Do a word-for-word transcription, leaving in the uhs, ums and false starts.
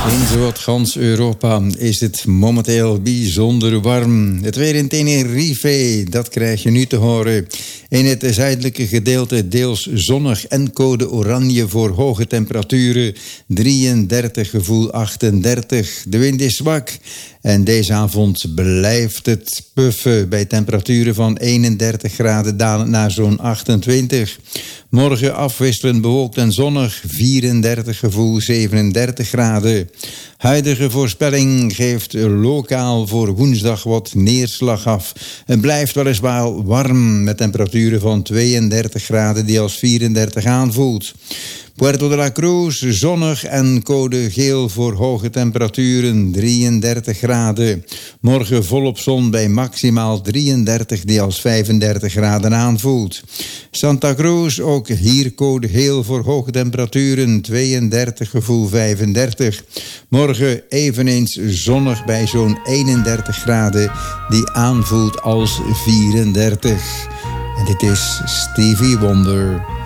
In zowat gans Europa is het momenteel bijzonder warm. Het weer in Tenerife, dat krijg je nu te horen. In het zuidelijke gedeelte deels zonnig en code oranje voor hoge temperaturen. drieëndertig, gevoel achtendertig. De wind is zwak. En deze avond blijft het puffen bij temperaturen van eenendertig graden dalend naar zo'n achtentwintig. Morgen afwisselend bewolkt en zonnig, vierendertig, gevoel zevenendertig graden. Huidige voorspelling geeft lokaal voor woensdag wat neerslag af. Het blijft weliswaar warm met temperaturen van tweeëndertig graden die als vierendertig aanvoelt. Puerto de la Cruz, zonnig en code geel voor hoge temperaturen, drieëndertig graden. Morgen volop zon bij maximaal drieëndertig die als vijfendertig graden aanvoelt. Santa Cruz, ook hier code geel voor hoge temperaturen, tweeëndertig, gevoel vijfendertig. Morgen eveneens zonnig bij zo'n eenendertig graden die aanvoelt als vierendertig. En dit is Stevie Wonder.